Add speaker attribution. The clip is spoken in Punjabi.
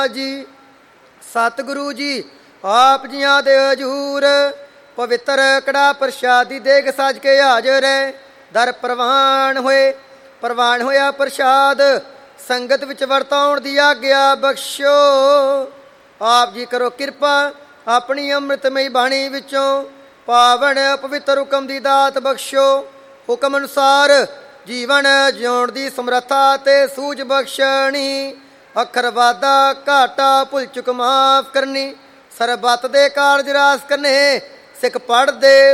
Speaker 1: ਜੀ। ਸਤਿਗੁਰੂ ਜੀ ਆਪ ਜੀਆਂ ਦੇ ਹਜੂਰ ਪਵਿੱਤਰ ਕੜਾ ਪ੍ਰਸ਼ਾਦੀ ਦੇਗ ਸਜ ਕੇ ਹਾਜ਼ਰ ਹੈ। ਦਰ ਪ੍ਰਵਾਨ ਹੋਇਆ ਪ੍ਰਸ਼ਾਦ ਸੰਗਤ ਵਿੱਚ ਵਰਤਾਉਣ ਦੀ ਆਗਿਆ ਬਖਸ਼ੋ। ਆਪ ਜੀ ਕਰੋ ਕਿਰਪਾ ਆਪਣੀ ਅੰਮ੍ਰਿਤਮਈ ਬਾਣੀ ਵਿੱਚੋਂ ਪਾਵਨ ਪਵਿੱਤਰ ਹੁਕਮ ਦੀ ਦਾਤ ਬਖਸ਼ੋ। ਹੁਕਮ ਅਨੁਸਾਰ ਜੀਵਨ ਜਿਉਣ ਦੀ ਸਮਰੱਥਾ ਤੇ ਸੂਝ ਬਖਸ਼ਣੀ। ਅੱਖਰ ਵਾਧਾ ਘਾਟਾ ਭੁੱਲ ਚੁੱਕ ਮਾਫ ਕਰਨੀ। ਸਰਬੱਤ ਦੇ ਕਾਰਜ ਰਾਸ ਕਰਨੇ ਸਿੱਖ ਪੜ੍ਹਦੇ